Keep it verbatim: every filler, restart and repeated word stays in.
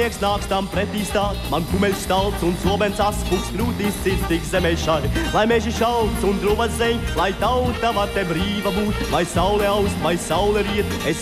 Snakstam pretī stāt, man kumeļs stalts un slobens aspuks krūtīs cits tik zemešai. Lai meži šauc un druvas zeņ, lai tauta var te brīva būt, vai saule aust, vai saule riet, es